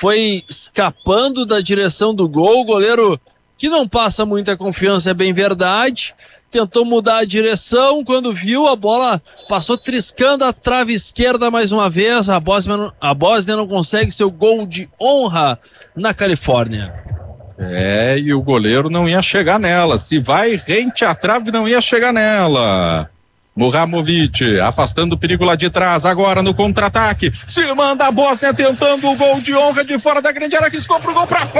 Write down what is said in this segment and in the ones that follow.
foi escapando da direção do gol, o goleiro que não passa muita confiança, é bem verdade, tentou mudar a direção, quando viu a bola passou triscando a trave esquerda mais uma vez, a Bósnia não consegue seu gol de honra na Califórnia. E o goleiro não ia chegar nela, se vai rente à trave não ia chegar nela. Muramovic afastando o perigo lá de trás, agora no contra-ataque, se manda a Bósnia tentando o gol de honra de fora da grande área, arriscou pro gol pra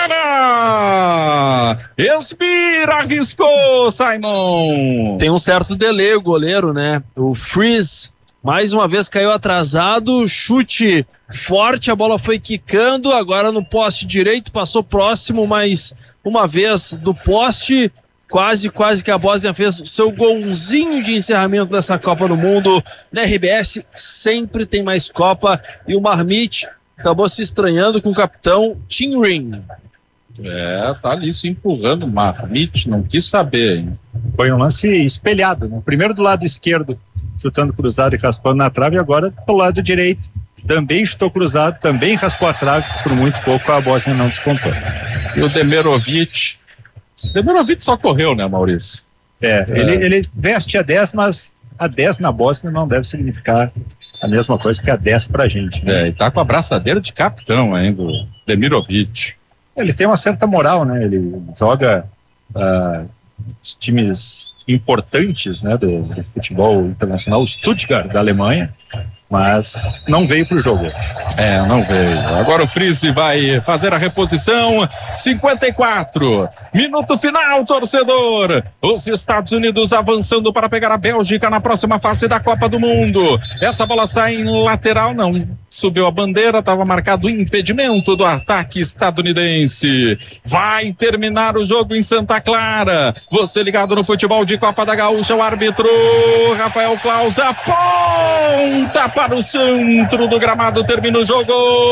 fora, expira, arriscou, Simon. Tem um certo delay o goleiro, né? O Freeze mais uma vez caiu atrasado, chute forte, a bola foi quicando, agora no poste direito, passou próximo mais uma vez do poste. Quase que a Bósnia fez o seu golzinho de encerramento dessa Copa do Mundo. Na RBS sempre tem mais Copa e o Marmite acabou se estranhando com o capitão Tim Ring. Tá ali se empurrando o Marmite, não quis saber, hein? Foi um lance espelhado, né? Primeiro do lado esquerdo, chutando cruzado e raspando na trave, e agora do lado direito. Também chutou cruzado, também raspou a trave, por muito pouco a Bósnia não descontou. E o Demirovic só correu, né, Maurício? Ele veste a 10, mas a 10 na Bósnia não deve significar a mesma coisa que a 10 pra gente, né? E tá com a braçadeira de capitão ainda, o Demirovic. Ele tem uma certa moral, né? Ele joga os times importantes, né, do futebol internacional, o Stuttgart da Alemanha, mas não veio pro jogo. Não veio. Agora o Freeze vai fazer a reposição. 54, minuto final, torcedor. Os Estados Unidos avançando para pegar a Bélgica na próxima fase da Copa do Mundo. Essa bola sai em lateral, não subiu a bandeira, estava marcado impedimento do ataque estadunidense. Vai terminar o jogo em Santa Clara. Você ligado no futebol de Copa da Gaúcha, o árbitro Rafael Claus aponta para o centro do gramado, termina o jogo.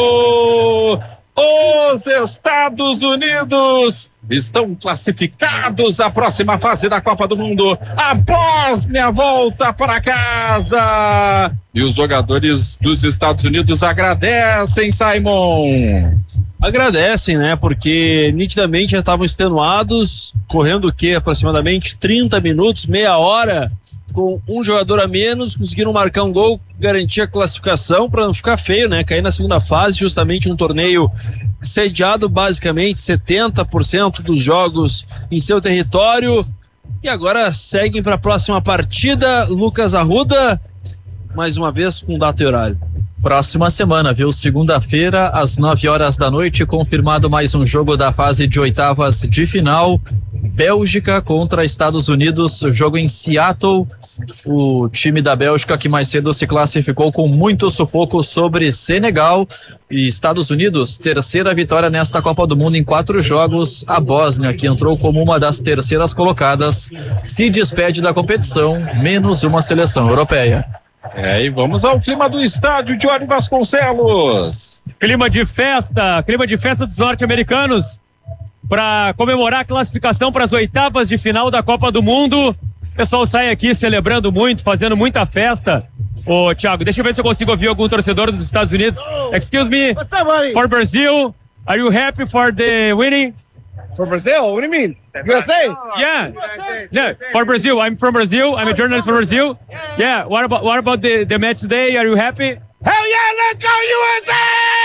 Os Estados Unidos estão classificados à próxima fase da Copa do Mundo. A Bósnia volta para casa. E os jogadores dos Estados Unidos agradecem, Simon. Agradecem, né? Porque nitidamente já estavam extenuados, correndo o quê? Aproximadamente 30 minutos, meia hora, com um jogador a menos, conseguiram marcar um gol, garantir a classificação para não ficar feio, né? Cair na segunda fase, justamente um torneio sediado basicamente 70% dos jogos em seu território. E agora seguem para a próxima partida. Lucas Arruda, mais uma vez com data e horário. Próxima semana, viu? Segunda-feira, às 9 horas da noite, confirmado mais um jogo da fase de oitavas de final. Bélgica contra Estados Unidos, jogo em Seattle. O time da Bélgica que mais cedo se classificou com muito sufoco sobre Senegal. E Estados Unidos, terceira vitória nesta Copa do Mundo em 4 jogos. A Bósnia, que entrou como uma das terceiras colocadas, se despede da competição, menos uma seleção europeia. E vamos ao clima do estádio, Johnny Vasconcelos. Clima de festa dos norte-americanos para comemorar a classificação para as oitavas de final da Copa do Mundo. O pessoal sai aqui celebrando muito, fazendo muita festa. Ô, Thiago, deixa eu ver se eu consigo ouvir algum torcedor dos Estados Unidos. Excuse me, for Brazil, are you happy for the winning? For Brazil? What do you mean? USA? Yeah. For Brazil. I'm from Brazil. I'm a journalist from Brazil. Yeah. What about the match today? Are you happy? Hell yeah! Let's go USA!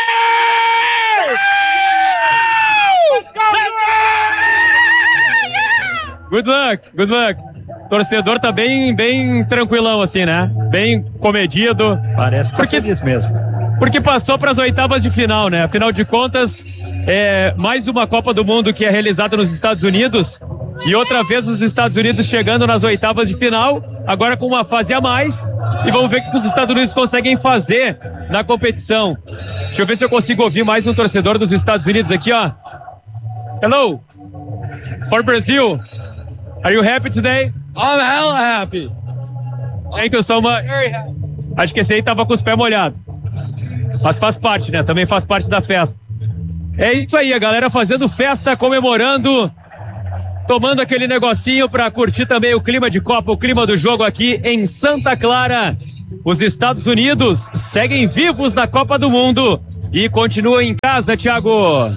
Good luck. Torcedor tá bem tranquilão assim, né? Bem comedido. Parece que feliz mesmo. Porque passou para as oitavas de final, né? Afinal de contas, mais uma Copa do Mundo que é realizada nos Estados Unidos e outra vez os Estados Unidos chegando nas oitavas de final, agora com uma fase a mais, e vamos ver o que os Estados Unidos conseguem fazer na competição. Deixa eu ver se eu consigo ouvir mais um torcedor dos Estados Unidos aqui, ó. Hello, for Brazil, are you happy today? I'm hella happy. Thank you so much. Acho que esse aí tava com os pés molhados. Mas faz parte, né? Também faz parte da festa. É isso aí, a galera fazendo festa, comemorando, tomando aquele negocinho pra curtir também o clima de Copa, o clima do jogo aqui em Santa Clara. Os Estados Unidos seguem vivos na Copa do Mundo e continuam em casa, Thiago.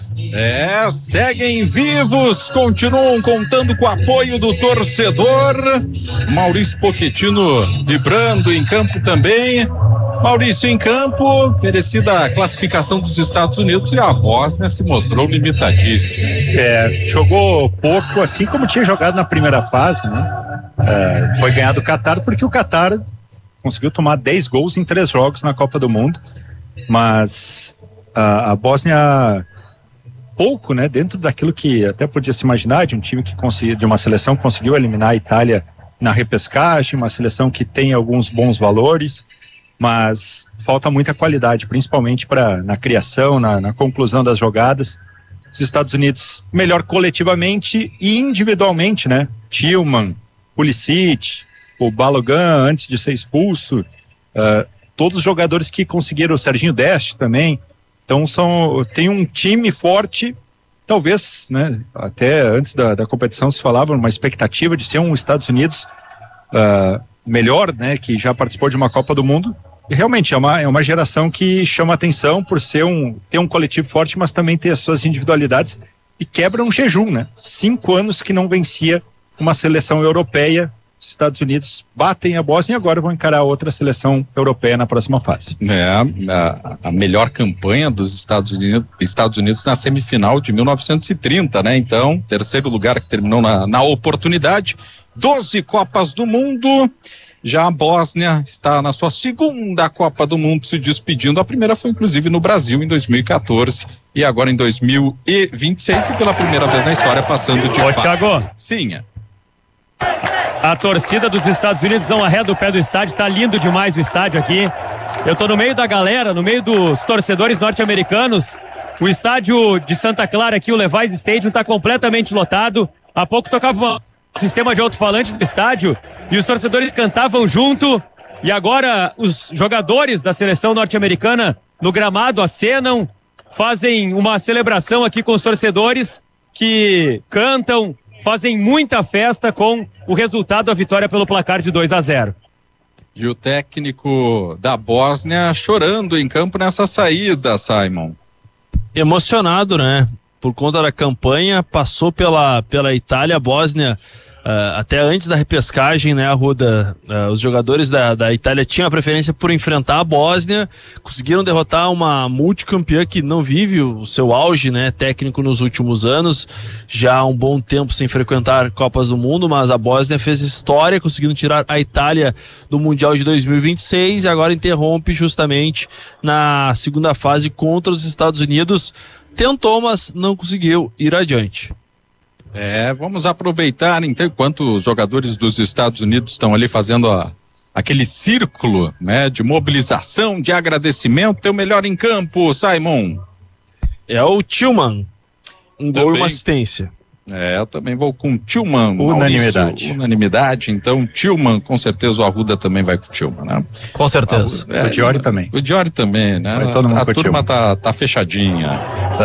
Seguem vivos, continuam contando com o apoio do torcedor. Maurício Pochettino vibrando em campo também. Maurício em campo, merecida a classificação dos Estados Unidos, e a Bósnia se mostrou limitadíssima. Jogou pouco, assim como tinha jogado na primeira fase, né? Foi ganhar do Catar, porque o Catar conseguiu tomar 10 gols em 3 jogos na Copa do Mundo, mas a Bósnia pouco, né, dentro daquilo que até podia se imaginar, de um time que conseguiu, de uma seleção que conseguiu eliminar a Itália na repescagem, uma seleção que tem alguns bons valores, mas falta muita qualidade, principalmente na criação, na conclusão das jogadas. Os Estados Unidos melhor coletivamente e individualmente, né? Tillman, Pulisic, o Balogun antes de ser expulso, todos os jogadores que conseguiram, o Serginho Deste também. Então tem um time forte, talvez, né? Até antes da competição se falava uma expectativa de ser um Estados Unidos melhor, né? Que já participou de uma Copa do Mundo. E realmente é uma geração que chama atenção por ter um coletivo forte, mas também ter as suas individualidades, e quebra um jejum, né? 5 anos que não vencia uma seleção europeia. Os Estados Unidos batem a Bósnia e agora vão encarar outra seleção europeia na próxima fase. A melhor campanha dos Estados Unidos na semifinal de 1930, né? Então, terceiro lugar que terminou na oportunidade. 12 Copas do Mundo. Já a Bósnia está na sua segunda Copa do Mundo, se despedindo. A primeira foi inclusive no Brasil em 2014 e agora em 2026, e pela primeira vez na história passando de fase. Thiago. Sim. A torcida dos Estados Unidos não arreda o pé do estádio, tá lindo demais o estádio aqui. Eu tô no meio da galera, no meio dos torcedores norte-americanos. O estádio de Santa Clara aqui, o Levi's Stadium, tá completamente lotado. Há pouco tocava um sistema de alto-falante no estádio e os torcedores cantavam junto. E agora os jogadores da seleção norte-americana no gramado acenam, fazem uma celebração aqui com os torcedores que cantam, fazem muita festa com o resultado da vitória pelo placar de 2-0. E o técnico da Bósnia chorando em campo nessa saída, Simon. Emocionado, né? Por conta da campanha, passou pela Itália. A Bósnia, até antes da repescagem, né, Arruda, os jogadores da Itália tinham a preferência por enfrentar a Bósnia, conseguiram derrotar uma multicampeã que não vive o seu auge, né, técnico nos últimos anos, já há um bom tempo sem frequentar Copas do Mundo, mas a Bósnia fez história, conseguindo tirar a Itália do Mundial de 2026 e agora interrompe justamente na segunda fase contra os Estados Unidos. Tentou, mas não conseguiu ir adiante. Vamos aproveitar então, enquanto os jogadores dos Estados Unidos estão ali fazendo aquele círculo, né, de mobilização, de agradecimento. Teu melhor em campo, Simon? É o Tillman, um gol e uma assistência. Eu também vou com Tillman. Unanimidade. Então Tillman, com certeza o Arruda também vai com o Tillman, né? Com certeza. O Diori também. O Diori também, né? A turma tá fechadinha.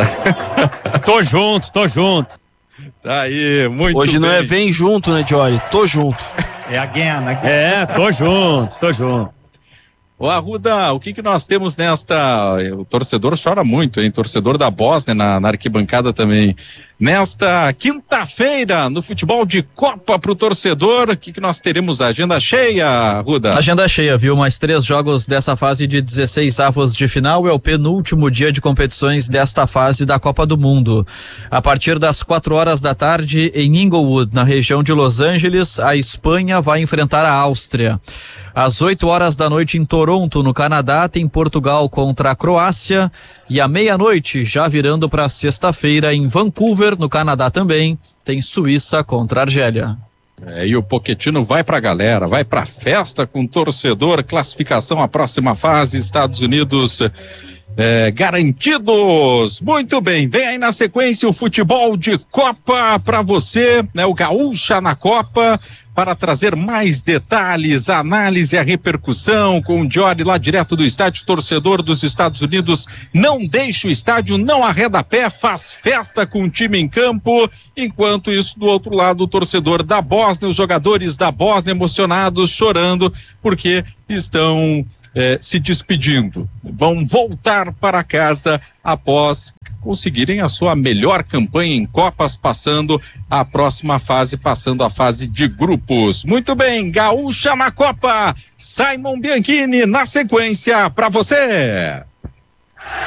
Tô junto. Tá aí, muito Hoje bem. não é vem junto, né, Diori? Tô junto. É again. Tô junto. Ô Arruda, o que nós temos nesta... O torcedor chora muito, hein? Torcedor da Bósnia na arquibancada também. Nesta quinta-feira, no futebol de Copa pro torcedor, o que nós teremos? Agenda cheia, Arruda? Agenda cheia, viu? Mais 3 jogos dessa fase de 16 avos de final. É o penúltimo dia de competições desta fase da Copa do Mundo. A partir das 4 da tarde, em Inglewood, na região de Los Angeles, a Espanha vai enfrentar a Áustria. Às 8 da noite em Toronto, no Canadá, tem Portugal contra a Croácia. E à meia-noite, já virando para sexta-feira, em Vancouver, no Canadá também, tem Suíça contra a Argélia. E o Pochettino vai pra galera, vai pra festa com o torcedor, classificação à próxima fase, Estados Unidos garantidos. Muito bem, vem aí na sequência o futebol de Copa pra você, né? O Gaúcha na Copa. para trazer mais detalhes, a análise e a repercussão com o Diori lá direto do estádio. Torcedor dos Estados Unidos não deixa o estádio, não arreda pé, faz festa com o time em campo. Enquanto isso, do outro lado, o torcedor da Bósnia, os jogadores da Bósnia emocionados, chorando, porque estão se despedindo. Vão voltar para casa após conseguirem a sua melhor campanha em Copas, passando a próxima fase, passando a fase de grupos. Muito bem, Gaúcha na Copa, Simon Bianchini na sequência para você.